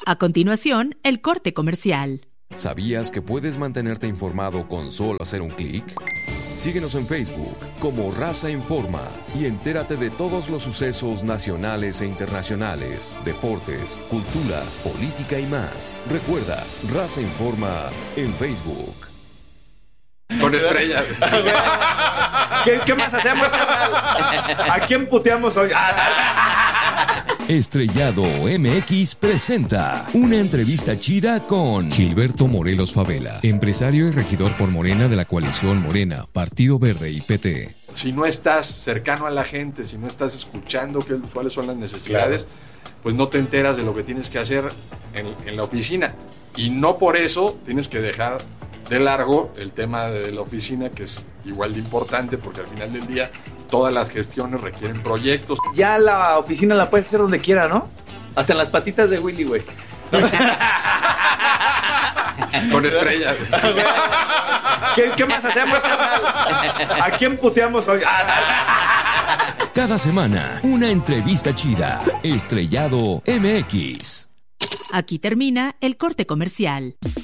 A continuación, el corte comercial. ¿Sabías que puedes mantenerte informado con solo hacer un clic? Síguenos en Facebook como Raza Informa y entérate de todos los sucesos nacionales e internacionales, deportes, cultura, política y más. Recuerda, Raza Informa en Facebook. Con estrellas. ¿Qué más hacemos, carnal? ¿A quién puteamos hoy? Estrellado MX presenta una entrevista chida con Gilberto Morelos Favela, empresario y regidor por Morena de la coalición Morena, Partido Verde y PT. Si no estás cercano a la gente, si no estás escuchando cuáles son las necesidades, pues no te enteras de lo que tienes que hacer en la oficina. Y no por eso tienes que dejar de largo el tema de la oficina, que es igual de importante, porque al final del día todas las gestiones requieren proyectos. Ya la oficina la puedes hacer donde quiera, ¿no? Hasta en las patitas de Willy, güey. Con estrellas. ¿Qué más hacemos, carnal? ¿A quién puteamos hoy? Cada semana, una entrevista chida. Estrellado MX. Aquí termina el corte comercial.